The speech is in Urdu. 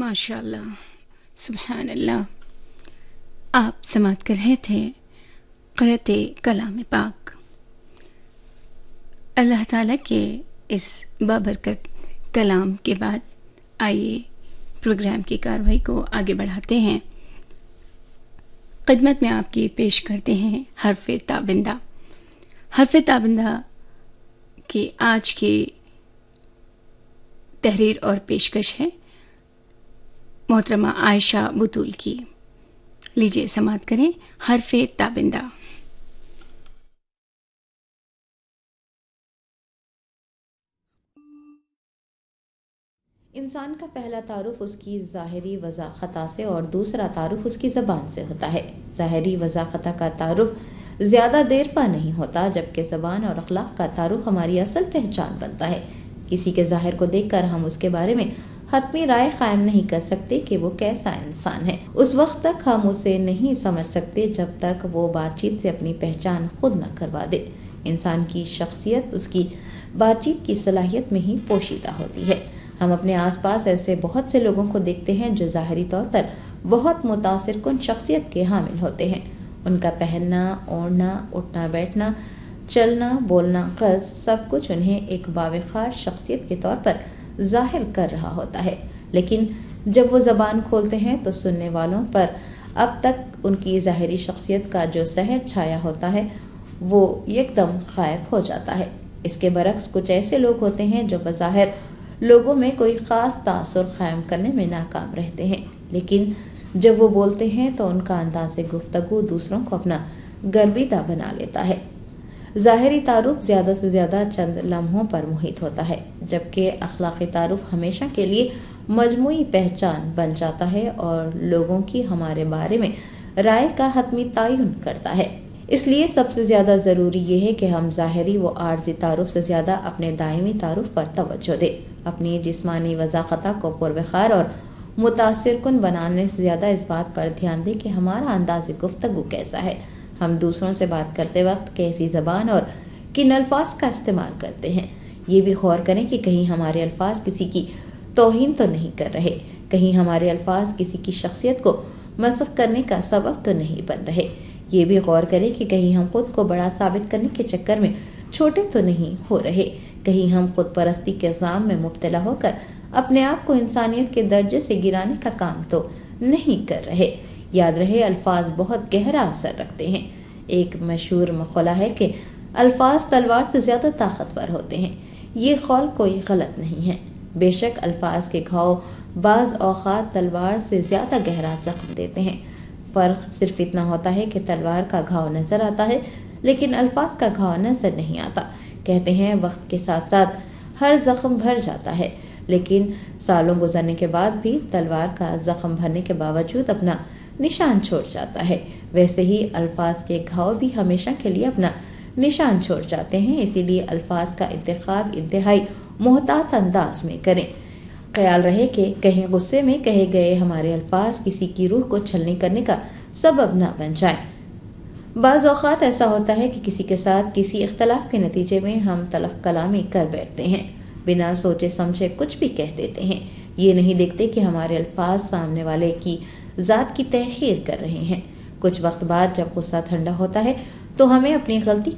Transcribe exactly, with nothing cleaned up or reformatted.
ماشاء اللہ، سبحان اللہ۔ آپ سماعت کر رہے تھے قرأت کلام پاک۔ اللہ تعالیٰ کے اس بابرکت کلام کے بعد آئیے پروگرام کی کارروائی کو آگے بڑھاتے ہیں۔ خدمت میں آپ کی پیش کرتے ہیں حرف تابندہ۔ حرف تابندہ کی آج کی تحریر اور پیشکش ہے محترمہ عائشہ بطول کی۔ لیجیے سماعت کریں حرف تابندہ۔ انسان کا پہلا تعارف اس کی ظاہری وضاحت سے اور دوسرا تعارف اس کی زبان سے ہوتا ہے۔ ظاہری وضاحت کا تعارف زیادہ دیر پا نہیں ہوتا، جبکہ زبان اور اخلاق کا تعارف ہماری اصل پہچان بنتا ہے۔ کسی کے ظاہر کو دیکھ کر ہم اس کے بارے میں حتمی رائے قائم نہیں کر سکتے کہ وہ کیسا انسان ہے۔ اس وقت تک ہم اسے نہیں سمجھ سکتے جب تک وہ بات چیت سے اپنی پہچان خود نہ کروا دے۔ انسان کی شخصیت اس کی بات چیت کی صلاحیت میں ہی پوشیدہ ہوتی ہے۔ ہم اپنے آس پاس ایسے بہت سے لوگوں کو دیکھتے ہیں جو ظاہری طور پر بہت متاثر کن شخصیت کے حامل ہوتے ہیں۔ ان کا پہننا، اوڑھنا، اٹھنا بیٹھنا، چلنا، بولنا، قص سب کچھ انہیں ایک باوقار شخصیت کے طور پر ظاہر کر رہا ہوتا ہے، لیکن جب وہ زبان کھولتے ہیں تو سننے والوں پر اب تک ان کی ظاہری شخصیت کا جو سحر چھایا ہوتا ہے وہ یکدم غائب ہو جاتا ہے۔ اس کے برعکس کچھ ایسے لوگ ہوتے ہیں جو بظاہر لوگوں میں کوئی خاص تاثر قائم کرنے میں ناکام رہتے ہیں، لیکن جب وہ بولتے ہیں تو ان کا انداز گفتگو دوسروں کو اپنا گرویدہ بنا لیتا ہے۔ ظاہری تعارف زیادہ سے زیادہ چند لمحوں پر محیط ہوتا ہے، جبکہ اخلاقی تعارف ہمیشہ کے لیے مجموعی پہچان بن جاتا ہے اور لوگوں کی ہمارے بارے میں رائے کا حتمی تعین کرتا ہے۔ اس لیے سب سے زیادہ ضروری یہ ہے کہ ہم ظاہری و عارضی تعارف سے زیادہ اپنے دائمی تعارف پر توجہ دیں۔ اپنی جسمانی وضاحت کو پروقار اور متاثر کن بنانے سے زیادہ اس بات پر دھیان دیں کہ ہمارا انداز گفتگو کیسا ہے، ہم دوسروں سے بات کرتے وقت کیسی زبان اور کن الفاظ کا استعمال کرتے ہیں۔ یہ بھی غور کریں کہ کہیں ہمارے الفاظ کسی کی توہین تو نہیں کر رہے، کہیں ہمارے الفاظ کسی کی شخصیت کو مسخ کرنے کا سبب تو نہیں بن رہے۔ یہ بھی غور کریں کہ کہیں ہم خود کو بڑا ثابت کرنے کے چکر میں چھوٹے تو نہیں ہو رہے، کہیں ہم خود پرستی کے الزام میں مبتلا ہو کر اپنے آپ کو انسانیت کے درجے سے گرانے کا کام تو نہیں کر رہے۔ یاد رہے الفاظ بہت گہرا اثر رکھتے ہیں۔ ایک مشہور مقولہ ہے کہ الفاظ تلوار سے زیادہ طاقتور ہوتے ہیں۔ یہ قول کوئی غلط نہیں ہے۔ بے شک الفاظ کے گھاؤ بعض اوقات تلوار سے زیادہ گہرا زخم دیتے ہیں۔ فرق صرف اتنا ہوتا ہے کہ تلوار کا گھاؤ نظر آتا ہے لیکن الفاظ کا گھاؤ نظر نہیں آتا۔ کہتے ہیں وقت کے ساتھ ساتھ ہر زخم بھر جاتا ہے، لیکن سالوں گزرنے کے بعد بھی تلوار کا زخم بھرنے کے باوجود اپنا نشان چھوڑ جاتا ہے، ویسے ہی الفاظ کے گھاؤ بھی ہمیشہ کے لیے اپنا نشان چھوڑ جاتے ہیں۔ اسی لیے الفاظ کا انتخاب انتہائی محتاط انداز میں کریں۔ خیال رہے کہ کہیں غصے میں کہے گئے ہمارے الفاظ کسی کی روح کو چھلنی کرنے کا سبب نہ بن جائیں۔ بعض اوقات ایسا ہوتا ہے کہ کسی کے ساتھ کسی اختلاف کے نتیجے میں ہم تلخ کلامی کر بیٹھتے ہیں، بنا سوچے سمجھے کچھ بھی کہہ دیتے ہیں۔ یہ نہیں دیکھتے کہ ہمارے الفاظ سامنے والے کی ذات کی تحقیر کر رہے ہیں۔ کچھ وقت بعد جب غصہ ٹھنڈا ہوتا ہے تو ہمیں اپنی غلطی